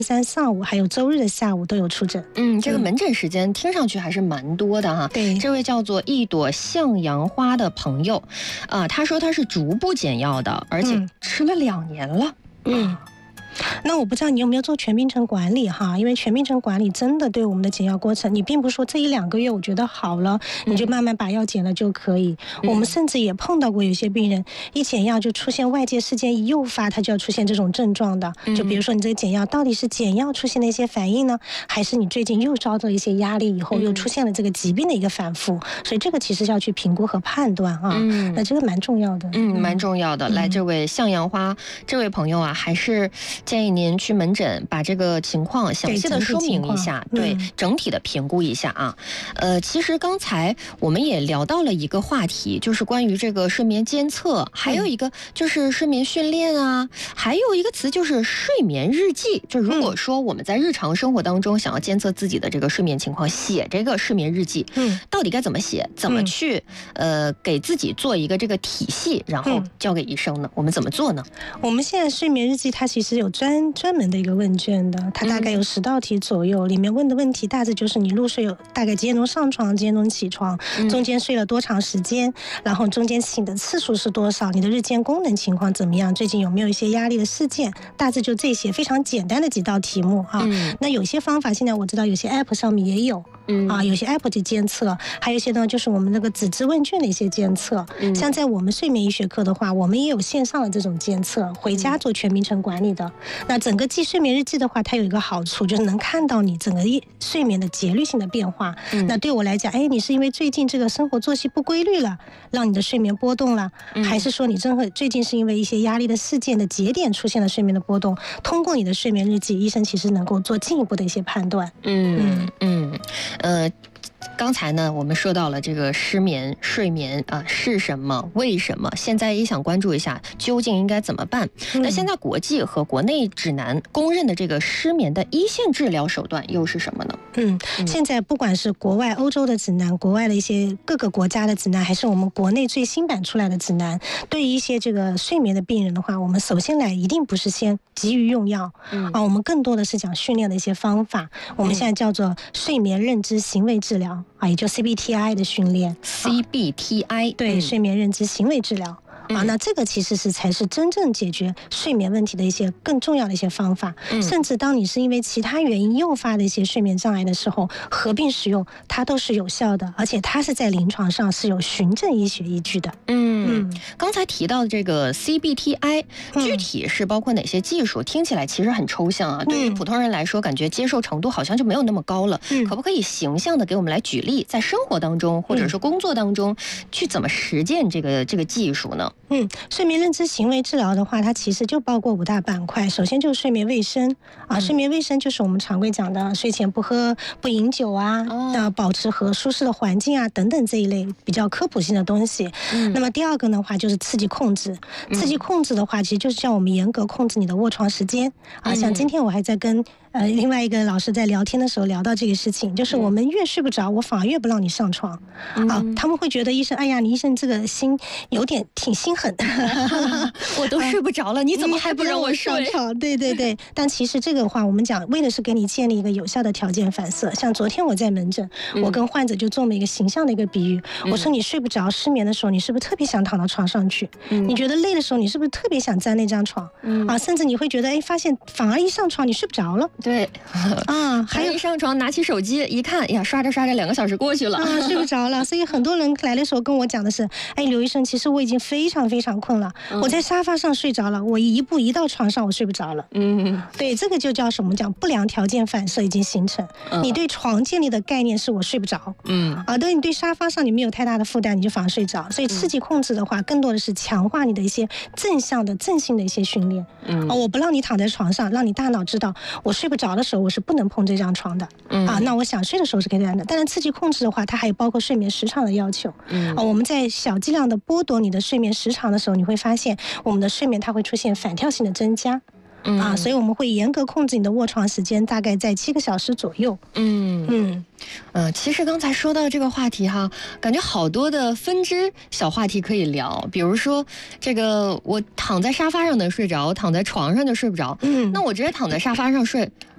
三上午还有周日的下午都有出诊。 这个门诊时间听上去还是蛮多的哈。 对， 这位叫做一朵向阳花的朋友，他说他是逐步减药的，而且吃了2年了。 那我不知道你有没有做全病程管理哈，因为全病程管理真的对我们的减药过程，你并不是说这1-2个月我觉得好了，你就慢慢把药减了就可以。我们甚至也碰到过有些病人一减药就出现外界事件一诱发，他就要出现这种症状的。就比如说你这个减药到底是减药出现的一些反应呢，还是你最近又遭到一些压力以后又出现了这个疾病的一个反复？所以这个其实要去评估和判断啊。那这个蛮重要的。 蛮重要的。来，这位向阳花这位朋友啊，还是建议您去门诊把这个情况详细的说明一下，对，整体的评估一下啊。其实刚才我们也聊到了一个话题，就是关于这个睡眠监测，还有一个就是睡眠训练啊，还有一个词就是睡眠日记。就如果说我们在日常生活当中想要监测自己的这个睡眠情况，写这个睡眠日记，到底该怎么写，怎么去给自己做一个这个体系，然后交给医生呢？我们怎么做呢？ 我们现在睡眠日记它其实有专门的一个问卷的，它大概有10道题左右，里面问的问题大致就是你入睡有大概几点钟上床，几点钟起床，中间睡了多长时间，然后中间醒的次数是多少，你的日间功能情况怎么样，最近有没有一些压力的事件，大致就这些非常简单的几道题目啊。那有些方法现在我知道有些 app 上面也有。有些 app 去监测，还有一些呢就是我们那个纸质问卷的一些监测。像在我们睡眠医学课的话，我们也有线上的这种监测，回家做全病程管理的。那整个记睡眠日记的话，它有一个好处就是能看到你整个睡眠的节律性的变化。那对我来讲，你是因为最近这个生活作息不规律了，让你的睡眠波动了，还是说你最近是因为一些压力的事件的节点出现了睡眠的波动？通过你的睡眠日记，医生其实能够做进一步的一些判断。 刚才呢，我们说到了这个失眠、睡眠是什么、为什么？现在也想关注一下，究竟应该怎么办？那现在国际和国内指南公认的这个失眠的一线治疗手段又是什么呢？ 现在不管是国外欧洲的指南，国外的一些各个国家的指南，还是我们国内最新版出来的指南，对于一些这个睡眠的病人的话，我们首先一定不是先急于用药，我们更多的是讲训练的一些方法。我们现在叫做睡眠认知行为治疗也就 CBTI 的训练。 CBTI 对，睡眠认知行为治疗。那这个其实才是真正解决睡眠问题的一些更重要的一些方法。甚至当你是因为其他原因诱发的一些睡眠障碍的时候，合并使用它都是有效的，而且它是在临床上是有循证医学依据的。 刚才提到的这个 CBTI 具体是包括哪些技术？听起来其实很抽象啊，对于普通人来说感觉接受程度好像就没有那么高了。可不可以形象的给我们来举例，在生活当中或者说工作当中去怎么实践这个技术呢？ 睡眠认知行为治疗的话，它其实就包括5大板块。首先就是睡眠卫生睡眠卫生就是我们常规讲的睡前不喝不饮酒保持和舒适的环境等等这一类比较科普性的东西。那么第二个的话就是刺激控制。刺激控制的话，其实就是叫我们严格控制你的卧床时间像今天我还在跟另外一个老师在聊天的时候聊到这个事情，就是我们越睡不着，我反而越不让你上床他们会觉得医生，你医生这个心有点挺心狠我都睡不着了，你怎么还不让我上床？对，但其实这个话我们讲为的是给你建立一个有效的条件反射。像昨天我在门诊，我跟患者就做了一个形象的一个比喻，我说你睡不着失眠的时候，你是不是特别想躺到床上去？你觉得累的时候，你是不是特别想沾那张床甚至你会觉得发现反而一上床你睡不着了。 对还有一上床拿起手机一看，刷着2个小时过去了睡不着了。所以很多人来的时候跟我讲的是，刘医生，其实我已经非常非常困了，我在沙发上睡着了，我一步移到床上我睡不着了。对，这个就叫什么讲不良条件反射已经形成。你对床建立的概念是我睡不着等你对沙发上你没有太大的负担，你就反而睡着。所以刺激控制的话，更多的是强化你的一些正向的正性的一些训练我不让你躺在床上，让你大脑知道我睡不着的时候我是不能碰这张床的那我想睡的时候是可以这样的。当然刺激控制的话，它还有包括睡眠时长的要求我们在小剂量的剥夺你的睡眠时长的时候，你会发现我们的睡眠它会出现反跳性的增加所以我们会严格控制你的卧床时间，大概在7个小时左右。 其实刚才说到这个话题感觉好多的分支小话题可以聊，比如说这个我躺在沙发上能睡着，躺在床上就睡不着那我直接躺在沙发上睡